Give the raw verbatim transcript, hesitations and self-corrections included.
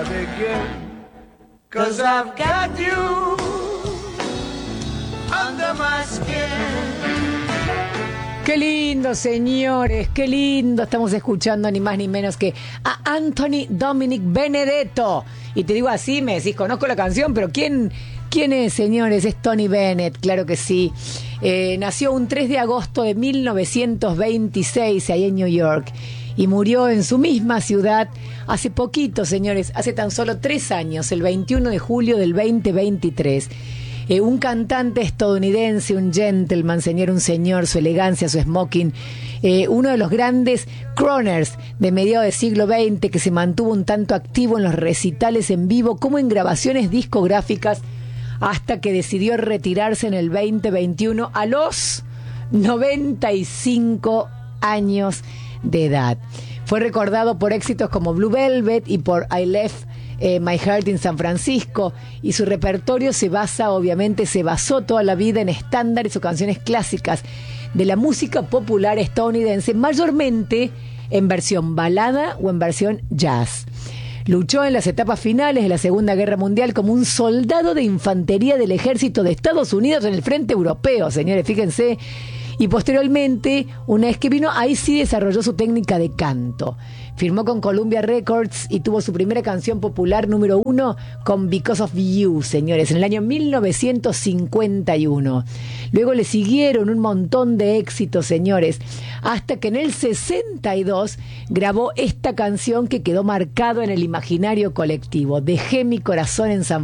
begin? 'Cause I've got you under my skin. Qué lindo, señores, qué lindo. Estamos escuchando ni más ni menos que a Anthony Dominic Benedetto. Y te digo así, me decís, conozco la canción, pero ¿quién, quién es, señores? Es Tony Bennett, claro que sí. Eh, nació un tres de agosto de mil novecientos veintiséis ahí en New York y murió en su misma ciudad hace poquito, señores, hace tan solo tres años, el veintiuno de julio del veinte veintitrés. Eh, un cantante estadounidense, un gentleman, señor, un señor, su elegancia, su smoking, eh, uno de los grandes crooners de mediados del siglo veinte, que se mantuvo un tanto activo en los recitales en vivo como en grabaciones discográficas hasta que decidió retirarse en el veinte veintiuno a los noventa y cinco años de edad. Fue recordado por éxitos como Blue Velvet y por I Left Eh, My Heart in San Francisco, y su repertorio se basa, obviamente, se basó toda la vida en estándares o canciones clásicas de la música popular estadounidense, mayormente en versión balada o en versión jazz. Luchó en las etapas finales de la Segunda Guerra Mundial como un soldado de infantería del ejército de Estados Unidos en el frente europeo, señores, fíjense. Y posteriormente, una vez que vino, ahí sí desarrolló su técnica de canto. Firmó con Columbia Records y tuvo su primera canción popular número uno con Because of You, señores, en el año mil novecientos cincuenta y uno. Luego le siguieron un montón de éxitos, señores, hasta que en el sesenta y dos grabó esta canción que quedó marcado en el imaginario colectivo, Dejé mi corazón en San